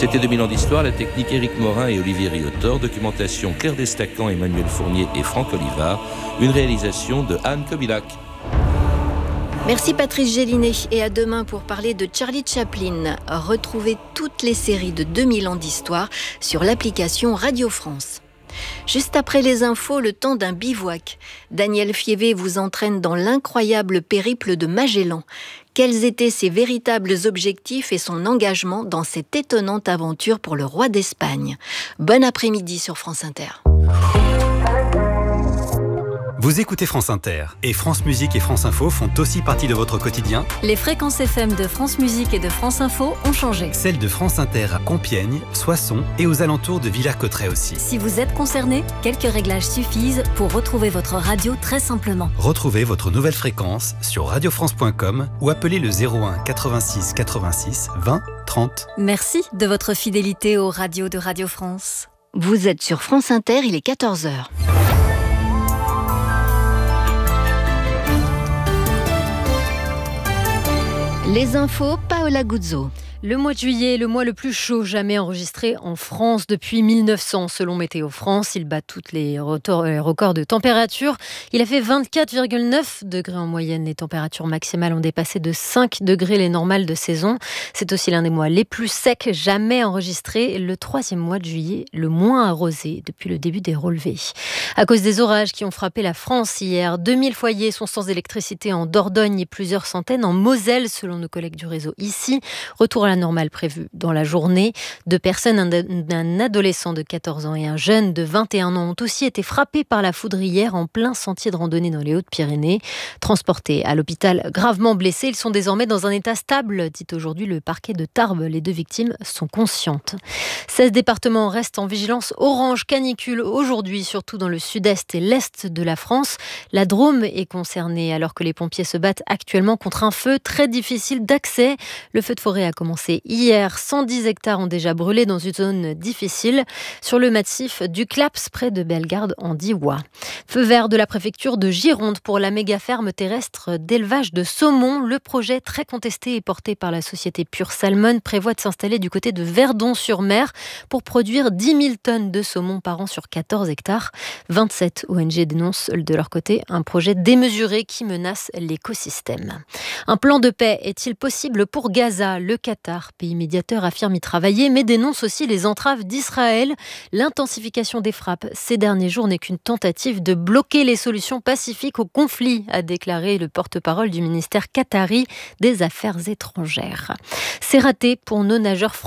C'était 2000 ans d'histoire, la technique Éric Morin et Olivier Riotor, documentation Claire Destacan, Emmanuel Fournier et Franck Olivard, une réalisation de Anne Kobilac. Merci Patrice Gélinet et à demain pour parler de Charlie Chaplin. Retrouvez toutes les séries de 2000 ans d'histoire sur l'application Radio France. Juste après les infos, le temps d'un bivouac. Daniel Fievé vous entraîne dans l'incroyable périple de Magellan. Quels étaient ses véritables objectifs et son engagement dans cette étonnante aventure pour le roi d'Espagne? Bon après-midi sur France Inter. Vous écoutez France Inter et France Musique et France Info font aussi partie de votre quotidien. Les fréquences FM de France Musique et de France Info ont changé. Celles de France Inter à Compiègne, Soissons et aux alentours de Villers-Cotterêts aussi. Si vous êtes concerné, quelques réglages suffisent pour retrouver votre radio très simplement. Retrouvez votre nouvelle fréquence sur radiofrance.com ou appelez le 01 86 86 20 30. Merci de votre fidélité aux radios de Radio France. Vous êtes sur France Inter, il est 14h. Les infos, Paola Guzzo. Le mois de juillet est le mois le plus chaud jamais enregistré en France depuis 1900. Selon Météo France, il bat tous les records de température. Il a fait 24,9 degrés en moyenne. Les températures maximales ont dépassé de 5 degrés les normales de saison. C'est aussi l'un des mois les plus secs jamais enregistrés. Le troisième mois de juillet, le moins arrosé depuis le début des relevés. À cause des orages qui ont frappé la France hier, 2000 foyers sont sans électricité en Dordogne et plusieurs centaines en Moselle, selon nos collègues du réseau ici. Retour à la normale prévu dans la journée. 2 personnes, un adolescent de 14 ans et un jeune de 21 ans, ont aussi été frappés par la foudre hier en plein sentier de randonnée dans les Hautes-Pyrénées. Transportés à l'hôpital gravement blessés, ils sont désormais dans un état stable, dit aujourd'hui le parquet de Tarbes. Les 2 victimes sont conscientes. 16 départements restent en vigilance orange canicule aujourd'hui, surtout dans le sud-est et l'est de la France. La Drôme est concernée alors que les pompiers se battent actuellement contre un feu très difficile d'accès. Le feu de forêt a commencé hier. 110 hectares ont déjà brûlé dans une zone difficile sur le massif du Claps près de Bellegarde en Diois. Feu vert de la préfecture de Gironde pour la méga ferme terrestre d'élevage de saumon. Le projet très contesté et porté par la société Pure Salmon prévoit de s'installer du côté de Verdon-sur-Mer pour produire 10 000 tonnes de saumon par an sur 14 hectares. 27 ONG dénoncent de leur côté un projet démesuré qui menace l'écosystème. Un plan de paix est-il possible pour Gaza? Le Qatar, pays médiateur, affirme y travailler, mais dénonce aussi les entraves d'Israël. L'intensification des frappes ces derniers jours n'est qu'une tentative de bloquer les solutions pacifiques au conflit, a déclaré le porte-parole du ministère qatari des Affaires étrangères. C'est raté pour nos nageurs français.